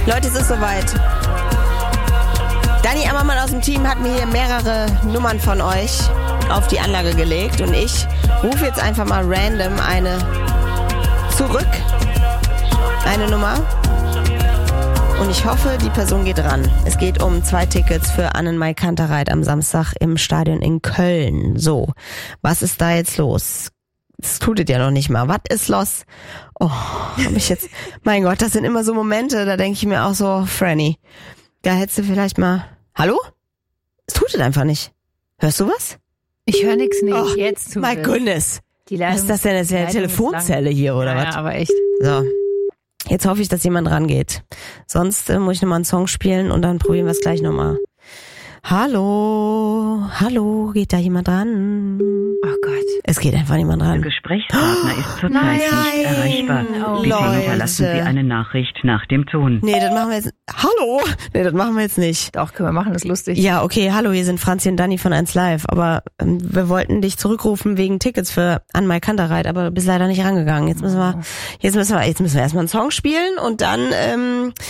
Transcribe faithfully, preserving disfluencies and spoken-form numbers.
Leute, es ist soweit. Dani Ammermann aus dem Team hat mir hier mehrere Nummern von euch auf die Anlage gelegt und ich rufe jetzt einfach mal random eine zurück. Eine Nummer. Und ich hoffe, die Person geht ran. Es geht um zwei Tickets für Annenmai Kantereit am Samstag im Stadion in Köln. So, was ist da jetzt los? Das tut es ja noch nicht mal. Was ist los? Oh, hab ich jetzt... Mein Gott, das sind immer so Momente, da denke ich mir auch so, Franny, da hättest du vielleicht mal... Hallo? Es tut es einfach nicht. Hörst du was? Ich höre nichts nicht. Oh, jetzt tut my es. goodness. Die Leitung, was ist das denn? Das ist ja eine Telefonzelle hier, oder ja, was? Ja, aber echt. So. Jetzt hoffe ich, dass jemand rangeht. Sonst äh, muss ich nochmal einen Song spielen und dann probieren wir es gleich nochmal. Hallo? Hallo? Geht da jemand ran? Oh Gott. Es geht einfach niemand ran. Der Gesprächspartner ist zurzeit nicht erreichbar. Oh, Bitte Leute. hinterlassen Sie eine Nachricht nach dem Ton. Nee, das machen wir jetzt... Hallo? Nee, das machen wir jetzt nicht. Doch, können wir machen, das ist lustig. Ja, okay, hallo, hier sind Franzi und Dani von eins Live, aber ähm, wir wollten dich zurückrufen wegen Tickets für Annenmai Kantereit, aber du bist leider nicht rangegangen. Jetzt müssen wir, jetzt müssen wir, jetzt müssen wir erstmal einen Song spielen und dann ähm,